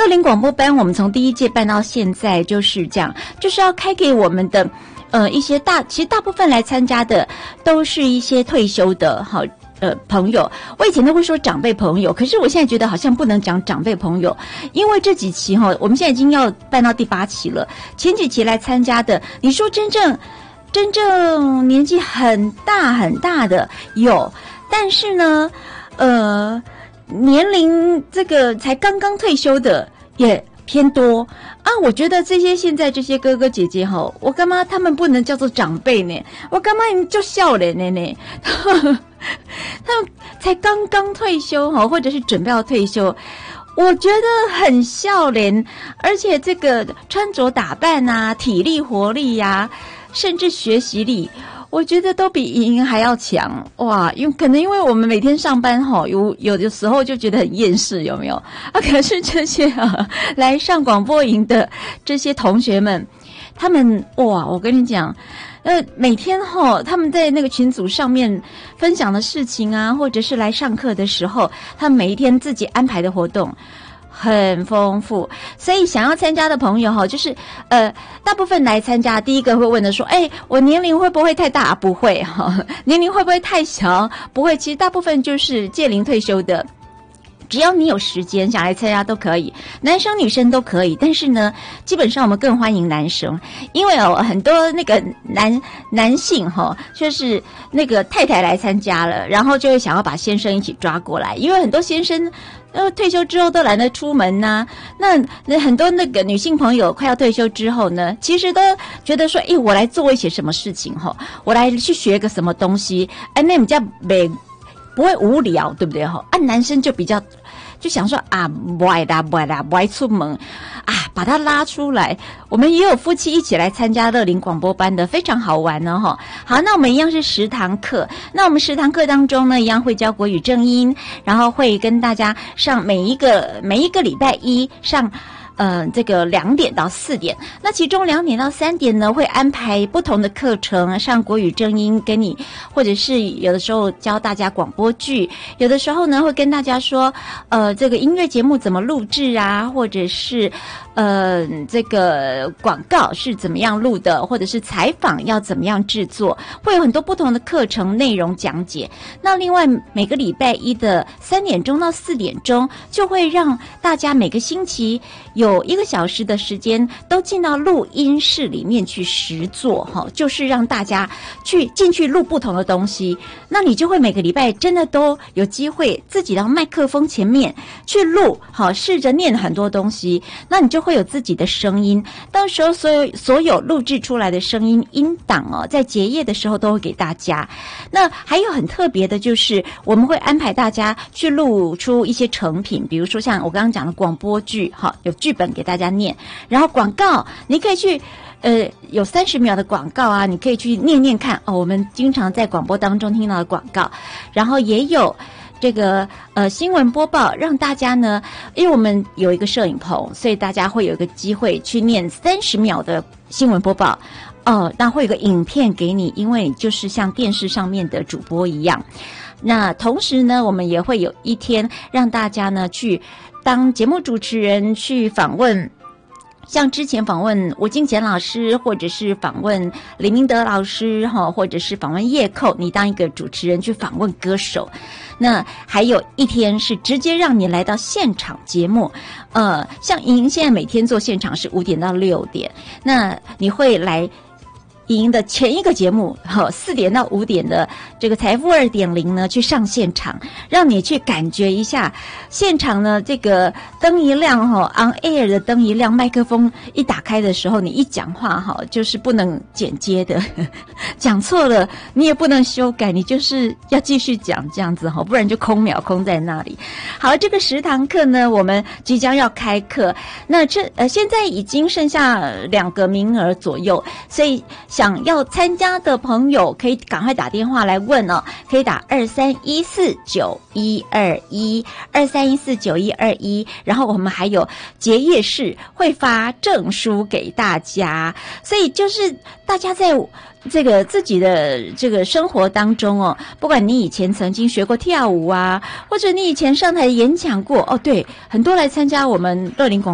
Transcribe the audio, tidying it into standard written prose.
乐龄广播班我们从第一届办到现在就是这样，就是要开给我们的一些其实大部分来参加的都是一些退休的好朋友。我以前都会说长辈朋友，可是我现在觉得好像不能讲长辈朋友，因为这几期我们现在已经要办到第8期了。前几期来参加的，你说真正年纪很大的有，但是呢年龄这个才刚刚退休的也偏多啊。我觉得现在这些哥哥姐姐我干嘛他们不能叫做长辈呢？我干嘛就笑脸呢？他们才刚刚退休或者是准备要退休，我觉得很笑脸，而且这个穿着打扮啊、体力活力啊，甚至学习力，我觉得都比莹还要强哇！可能因为我们每天上班有的时候就觉得很厌世，有没有啊？可是这些来上广播营的这些同学们，他们哇，我跟你讲。每天他们在那个群组上面分享的事情啊，或者是来上课的时候，他们每一天自己安排的活动很丰富。所以想要参加的朋友就是大部分来参加，第一个会问的说，我年龄会不会太大？不会年龄会不会太小？不会。其实大部分就是届龄退休的。只要你有时间想来参加都可以，男生女生都可以，但是呢基本上我们更欢迎男生，因为很多那个男性就是那个太太来参加了，然后就会想要把先生一起抓过来，因为很多先生退休之后都懒得出门啊。那很多那个女性朋友快要退休之后呢，其实都觉得说我来做一些什么事情我来去学个什么东西那比较不会无聊，对不对男生就比较就想说不爱出门把他拉出来。我们也有夫妻一起来参加乐龄广播班的，非常好玩呢好，那我们一样是10堂课，那我们10堂课当中呢，一样会教国语正音，然后会跟大家上每一个礼拜一上这个2点到4点，那其中2点到3点呢，会安排不同的课程，上国语正音给你，或者是有的时候教大家广播剧，有的时候呢会跟大家说这个音乐节目怎么录制啊，或者是这个广告是怎么样录的，或者是采访要怎么样制作，会有很多不同的课程内容讲解。那另外每个礼拜一的3点钟到4点钟，就会让大家每个星期有1个小时的时间都进到录音室里面去实作就是让大家进去录不同的东西。那你就会每个礼拜真的都有机会自己到麦克风前面去录试着念很多东西，那你就会有自己的声音。到时候所有录制出来的声音音档在结业的时候都会给大家。那还有很特别的就是我们会安排大家去录出一些成品，比如说像我刚刚讲的广播剧有剧本给大家念，然后广告你可以去有30秒的广告啊，你可以去念念看我们经常在广播当中听到的广告，然后也有这个新闻播报，让大家呢，因为我们有一个摄影棚，所以大家会有一个机会去念30秒的新闻播报那会有个影片给你，因为就是像电视上面的主播一样。那同时呢，我们也会有一天让大家呢去当节目主持人，去访问像之前访问吴金贤老师，或者是访问李明德老师或者是访问叶寇，你当一个主持人去访问歌手。那还有一天是直接让你来到现场节目像莹现在每天做现场是5点到6点，那你会来莹的前一个节目4点到5点的这个财富 2.0 呢去上现场，让你去感觉一下现场呢这个灯一亮on air 的灯一亮，麦克风一打开的时候，你一讲话就是不能剪接的讲错了你也不能修改，你就是要继续讲这样子不然就空在那里。好，这个10堂课呢我们即将要开课，那现在已经剩下2个名额左右，所以想要参加的朋友可以赶快打电话来问可以打2314912123149121，然后我们还有结业式会发证书给大家，所以就是大家在这个自己的这个生活当中不管你以前曾经学过跳舞啊，或者你以前上台演讲过对，很多来参加我们乐龄广